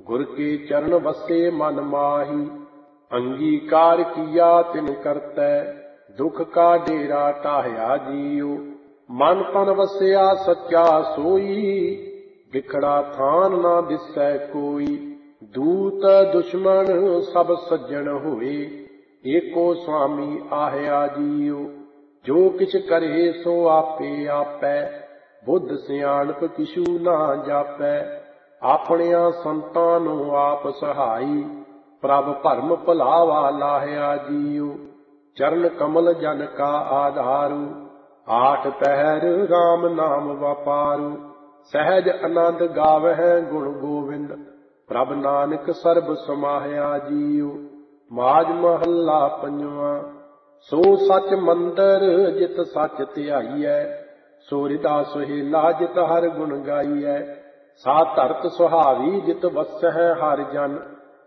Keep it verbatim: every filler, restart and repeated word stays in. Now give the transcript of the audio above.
गुर के चरण बसे मन माही, अंगीकार किया तिन करतै, दुख का डेरा टाहया जियो। मन तन वसया सच्चा सोई, बिखड़ा थान ना दिसै कोई। दूत दुश्मन सब सज्जन होए, एको स्वामी आहया जियो। जो किछ करे सो आपे आपै, बुद्ध सियाणप किछू ना जापै। ਆਪਣਿਆਂ ਸੰਤਾਂ ਨੂੰ ਆਪ ਸਹਾਈ, ਪ੍ਰਭ ਭਰਮ ਭੁਲਾਵਾ ਲਾਹਿਆ ਜੀਉ। ਚਰਨ ਕਮਲ ਜਨ ਕਾ ਆਧਾਰੂ, ਆਠ ਪਹਿਰ ਰਾਮ ਨਾਮ ਵਾਪਾਰੂ। ਸਹਿਜ ਆਨੰਦ ਗਾਵਹਿ ਗੁਣ ਗੋਵਿੰਦ, ਪ੍ਰਭ ਨਾਨਕ ਸਰਬ ਸਮਾਹਿਆ ਜੀਉ। ਮਾਝ ਮਹੱਲਾ ਪੰਜਵਾਂ। ਸੋ ਸਚ ਮੰਦਰ ਜਿਤ ਸਚ ਧਿਆਈਐ, ਸੋ ਹਿਰਦਾ ਸੁਹੇਲਾ ਜਿਤ ਹਰ ਗੁਣ ਗਾਈਐ। सा धरत सुहावी जित वसਹਿ हर जन,